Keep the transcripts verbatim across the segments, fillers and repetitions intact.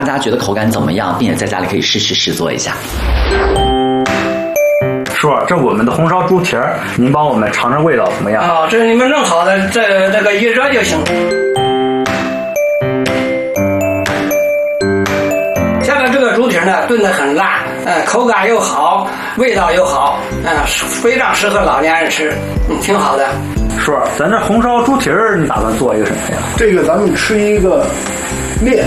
大家觉得口感怎么样，并且在家里可以试试试做一下。 叔，这我们的红烧猪蹄儿，您帮我们尝尝味道怎么样？ 啊、哦，这是你们弄好的，这这个一热就行。现在这个猪蹄呢炖得很辣，呃，口感又好，味道又好，嗯、呃，非常适合老年人吃，嗯，挺好的。 叔，咱这红烧猪蹄儿，你打算做一个什么呀？ 这个咱们吃一个面。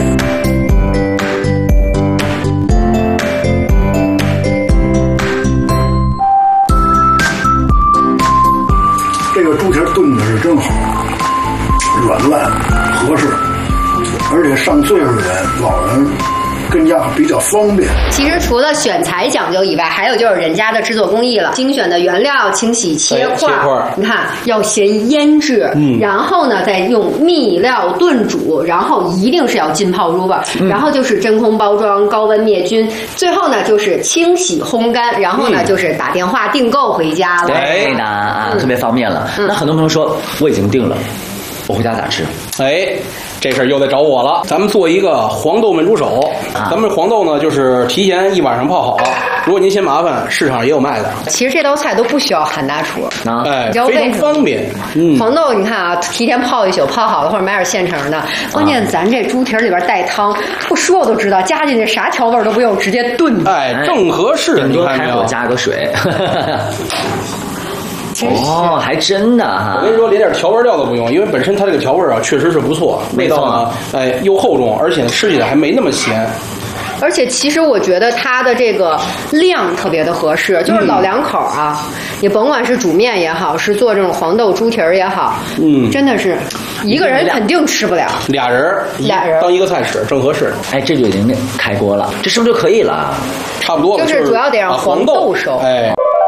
这个猪蹄炖的是真好，软烂合适，而且上岁数的人、老人跟家比较方便。 其实除了选材讲究以外，还有就是人家的制作工艺了，精选的原料、清洗、切块，你看要先腌制，嗯，然后呢再用秘料炖煮，然后一定是要浸泡入味，嗯，然后就是真空包装、高温灭菌，最后呢就是清洗烘干，然后呢、嗯、就是打电话订购回家了。 对的啊，嗯、特别方便了、嗯。那很多朋友说我已经定了，我回家咋吃？ 哎，这事儿又得找我了。咱们做一个黄豆焖猪手，啊、咱们黄豆呢就是提前一晚上泡好了。如果您嫌麻烦，市场也有卖的。 其实这道菜都不需要韩大厨， 啊、哎，非常方便。 嗯，黄豆你看啊，提前泡一宿，泡好了或者买点现成的。关键咱这猪蹄里边带汤，不说我都知道，加进去啥调味都不用，直接炖。 哎，正合适。 顶多开火加个水。哦，还真的哈！ 我跟你说，连点调味料都不用，因为本身它这个调味啊确实是不错，味道呢，哎，又厚重，而且吃起来还没那么咸。 而且其实我觉得它的这个量特别的合适，就是老两口啊，嗯、你甭管是煮面也好，是做这种黄豆猪蹄儿也好，嗯，真的是一个人肯定吃不了， 俩人俩人当一个菜吃，正合适。 哎，这就已经开锅了，这是不是就可以了？ 差不多了， 就是主要得让黄豆熟。 哎。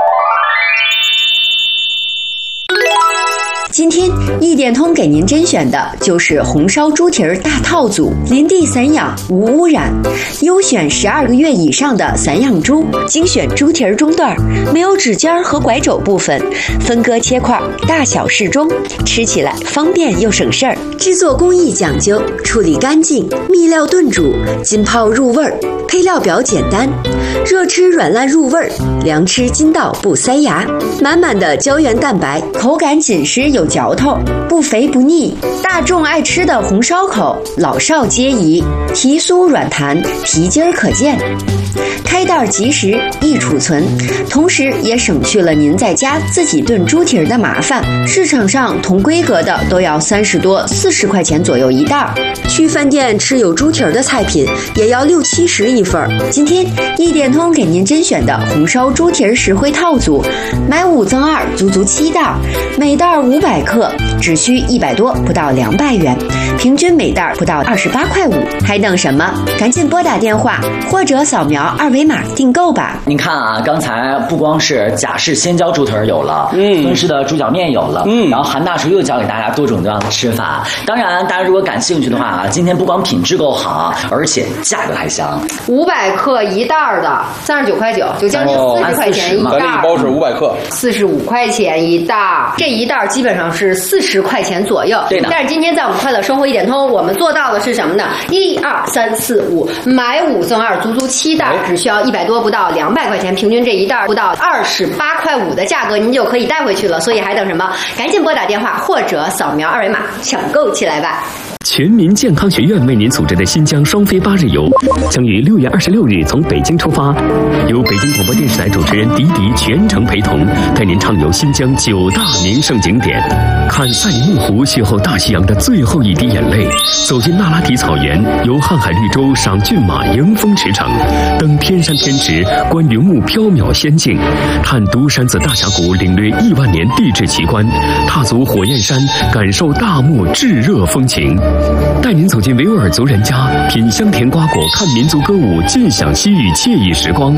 今天一点通给您甄选的就是红烧猪蹄儿大套组，林地散养无污染，优选十二个月以上的散养猪，精选猪蹄儿中段，没有指尖和拐肘部分，分割切块，大小适中，吃起来方便又省事儿。制作工艺讲究，处理干净，秘料炖煮，浸泡入味儿，配料表简单，热吃软烂入味儿，凉吃筋道不塞牙，满满的胶原蛋白，口感紧实有嚼头，不肥不腻，大众爱吃的红烧口，老少皆宜，提酥软弹，皮筋儿可见，开袋即食，易储存，同时也省去了您在家自己炖猪蹄儿的麻烦。市场上同规格的都要三十多、四十块钱左右一袋，去饭店吃有猪蹄儿的菜品也要六七十一份。今天一点通给您甄选的红烧猪蹄儿实惠套组，买五赠二，足足七袋，每袋五百克，只需一百多，不到两百元，平均每袋不到二十八块五，还等什么？赶紧拨打电话或者扫描二维码订购吧。 您看啊，刚才不光是贾氏鲜椒猪蹄儿有了，嗯，孙氏的猪脚面有了，嗯，然后韩大厨又教给大家多种多样的吃法。当然，大家如果感兴趣的话啊，今天不光品质够好，而且价格还香。 五百克一袋的，三十九块九，就将近四十块钱一袋。 咱这一包是五百克， 四十五块钱一袋，这一袋基本上是四十块钱左右。 对的。 但是今天在我们快乐生活一点通，我们做到的是什么呢？一二三四五，买五赠二，足足七袋，只需要一百多不到两百块钱，平均这一袋不到二十八块五的价格，您就可以带回去了。所以还等什么？赶紧拨打电话或者扫描二维码抢购起来吧。 全民健康学院为您组织的新疆双飞八日游将于六月二十六日从北京出发，由北京广播电视台主持人迪迪全程陪同，带您畅游新疆九大名胜景点，看赛里木湖邂逅大西洋的最后一滴眼泪，走进那拉提草原，游瀚海绿洲赏骏马迎风驰骋，登天山天池观云雾缥缈仙境，探独山子大峡谷领略亿万年地质奇观，踏足火焰山感受大漠炙热风情，带您走进维吾尔族人家，品香甜瓜果，看民族歌舞，尽享西域惬意时光。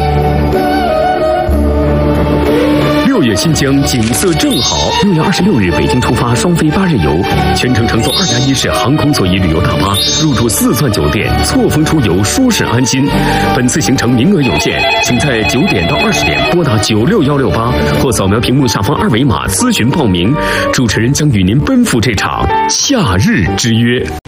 六月新疆景色正好，六月二十六日北京出发双飞八日游，全程乘坐二加一式航空座椅旅游大巴，入住四钻酒店，错峰出游，舒适安心。本次行程名额有限，请在九点到二十点拨打九六幺六八或扫描屏幕下方二维码咨询报名。主持人将与您奔赴这场夏日之约。